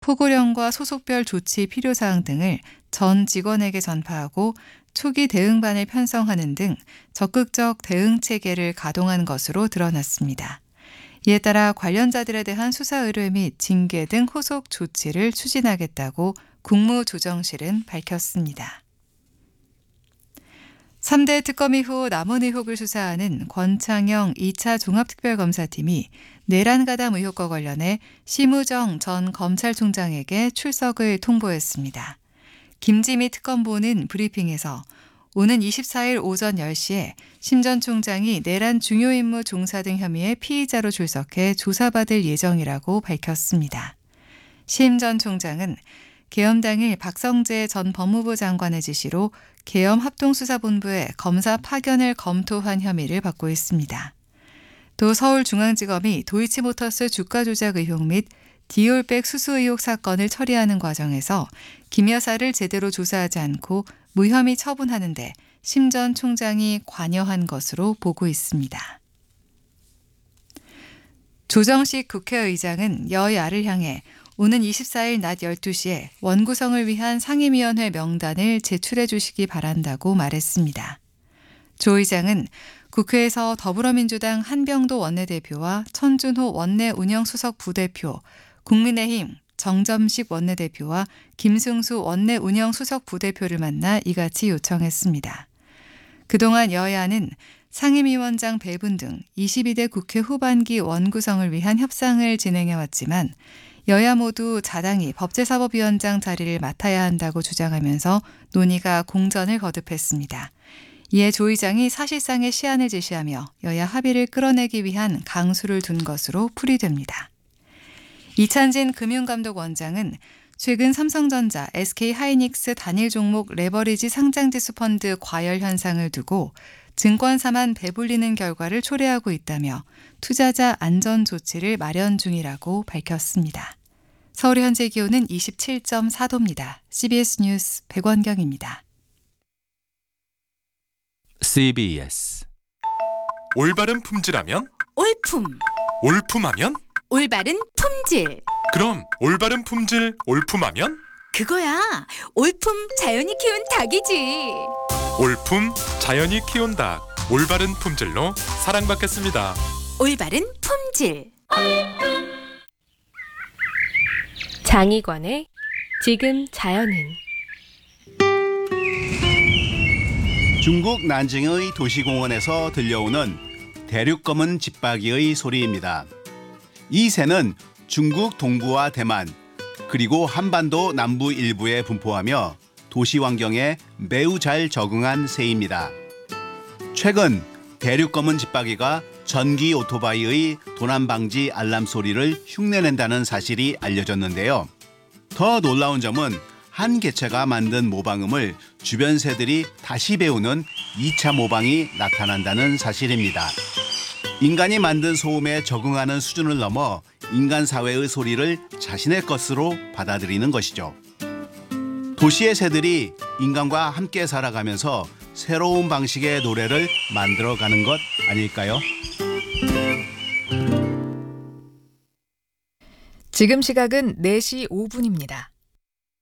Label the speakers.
Speaker 1: 포고령과 소속별 조치 필요사항 등을 전 직원에게 전파하고 초기 대응반을 편성하는 등 적극적 대응 체계를 가동한 것으로 드러났습니다. 이에 따라 관련자들에 대한 수사 의뢰 및 징계 등 후속 조치를 추진하겠다고 국무조정실은 밝혔습니다. 3대 특검 이후 남원 의혹을 수사하는 권창영 2차 종합특별검사팀이 내란 가담 의혹과 관련해 심우정 전 검찰총장에게 출석을 통보했습니다. 김지미 특검보는 브리핑에서 오는 24일 오전 10시에 심 전 총장이 내란 중요 임무 종사 등 혐의의 피의자로 출석해 조사받을 예정이라고 밝혔습니다. 심 전 총장은 계엄 당일 박성재 전 법무부 장관의 지시로 계엄 합동수사본부에 검사 파견을 검토한 혐의를 받고 있습니다. 또 서울중앙지검이 도이치모터스 주가 조작 의혹 및 디올백 수수 의혹 사건을 처리하는 과정에서 김 여사를 제대로 조사하지 않고 무혐의 처분하는 데 심 전 총장이 관여한 것으로 보고 있습니다. 조정식 국회의장은 여야를 향해 오는 24일 낮 12시에 원구성을 위한 상임위원회 명단을 제출해 주시기 바란다고 말했습니다. 조 의장은 국회에서 더불어민주당 한병도 원내대표와 천준호 원내운영수석 부대표, 국민의힘 정점식 원내대표와 김승수 원내운영수석 부대표를 만나 이같이 요청했습니다. 그동안 여야는 상임위원장 배분 등 22대 국회 후반기 원구성을 위한 협상을 진행해왔지만 여야 모두 자당이 법제사법위원장 자리를 맡아야 한다고 주장하면서 논의가 공전을 거듭했습니다. 이에 조 의장이 사실상의 시한을 제시하며 여야 합의를 끌어내기 위한 강수를 둔 것으로 풀이됩니다. 이찬진 금융감독원장은 최근 삼성전자, SK하이닉스 단일 종목 레버리지 상장지수 펀드 과열 현상을 두고 증권사만 배불리는 결과를 초래하고 있다며 투자자 안전 조치를 마련 중이라고 밝혔습니다. 서울의 현재 기온은 27.4도입니다. CBS 뉴스 백원경입니다.
Speaker 2: CBS
Speaker 3: 올바른 품질하면?
Speaker 4: 올품,
Speaker 3: 올품하면?
Speaker 4: 올바른 품질.
Speaker 3: 그럼 올바른 품질 올품하면?
Speaker 4: 그거야. 올품 자연이 키운 닭이지.
Speaker 3: 올품 자연이 키운 닭 올바른 품질로 사랑받겠습니다.
Speaker 4: 올바른 품질.
Speaker 5: 장희관의 지금 자연은.
Speaker 6: 중국 난징의 도시공원에서 들려오는 대륙검은 집박이의 소리입니다. 이 새는 중국 동부와 대만 그리고 한반도 남부 일부에 분포하며 도시 환경에 매우 잘 적응한 새입니다. 최근 대륙검은 집박이가 전기 오토바이의 도난 방지 알람 소리를 흉내낸다는 사실이 알려졌는데요. 더 놀라운 점은 한 개체가 만든 모방음을 주변 새들이 다시 배우는 2차 모방이 나타난다는 사실입니다. 인간이 만든 소음에 적응하는 수준을 넘어 인간 사회의 소리를 자신의 것으로 받아들이는 것이죠. 도시의 새들이 인간과 함께 살아가면서 새로운 방식의 노래를 만들어가는 것 아닐까요?
Speaker 7: 지금 시각은 4시 5분입니다.